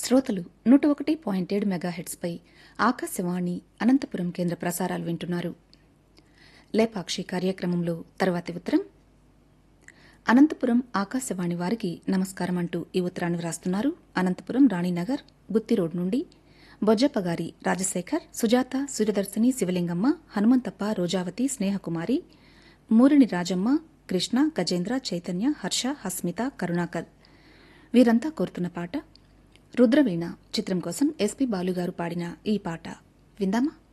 శ్రోతలు 101.7 మెగాహెట్స్పై ఆకాశవాణి అనంతపురం కేంద్ర ప్రసారాలు వింటున్నారు. లేపాక్షి కార్యక్రమంలో తర్వాతి ఉత్తరం. అనంతపురం ఆకాశవాణి వారికి నమస్కారం అంటూ ఈ ఉత్తరాన్ని వ్రాస్తున్నారు అనంతపురం రాణినగర్ గుత్తి రోడ్ నుండి బొజ్జప్పగారి రాజశేఖర్, సుజాత, సూర్యదర్శిని, శివలింగమ్మ, హనుమంతప్ప, రోజావతి, స్నేహకుమారి, మూరిని రాజమ్మ, కృష్ణ, గజేంద్ర, చైతన్య, హర్ష, హస్మిత, కరుణాకర్ వీరంతా కోరుతున్న పాట రుద్రవీణ చిత్రం కోసం ఎస్పి బాలుగారు పాడిన ఈ పాట విందామా?